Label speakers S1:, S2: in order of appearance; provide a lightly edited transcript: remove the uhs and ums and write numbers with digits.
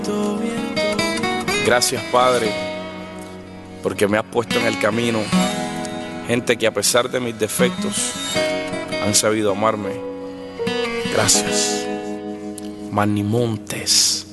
S1: Gracias, Padre, porque me has puesto en el camino gente que a pesar de mis defectos han sabido amarme. Gracias. Manimontes.